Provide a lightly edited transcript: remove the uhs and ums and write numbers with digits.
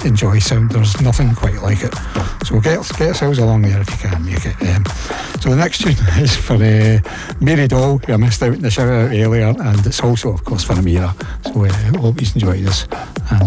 enjoy sound. There's nothing quite like it. So get yourselves along there if you can make it. So the next tune is for Mary Doll, who I missed out in the shout out earlier, and it's also, of course, for Amira. So hope you enjoy this. And